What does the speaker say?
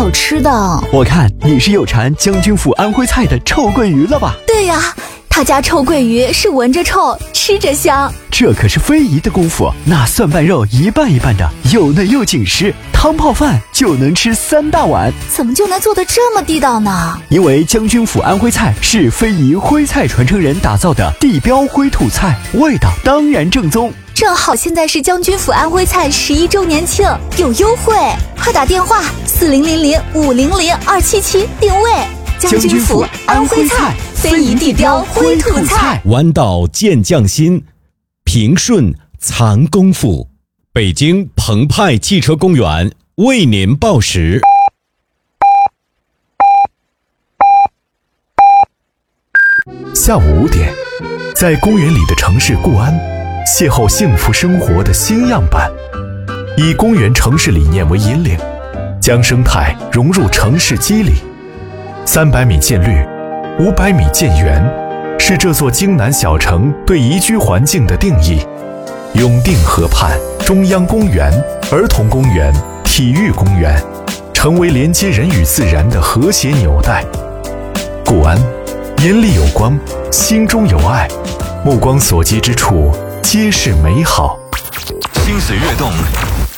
好吃的。 我看你是有馋将军府安徽菜的臭鳜鱼了吧？ 对呀，他家臭鳜鱼是闻着臭，吃着香。 这可是非遗的功夫，那蒜瓣肉一半一半的，又嫩又紧实，汤泡饭就能吃3大碗。 怎么就能做得这么地道呢？ 因为将军府安徽菜是非遗徽菜传承人打造的地标徽土菜，味道当然正宗。 正好现在是将军府安徽菜11周年庆，有优惠，快打电话4000500277定位。将军府安徽菜，非遗地标徽土菜。 弯道见匠心，平顺藏功夫。北京澎湃汽车公园为您报时。 下午5点，在公园里的城市固安，邂逅幸福生活的新样板。以公园城市理念为引领，将生态融入城市肌理。300米建绿，500米建园，是这座京南小城对宜居环境的定义。永定河畔，中央公园、儿童公园、体育公园，成为连接人与自然的和谐纽带。固安，眼里有光，心中有爱，目光所及之处皆是美好。 心随跃动，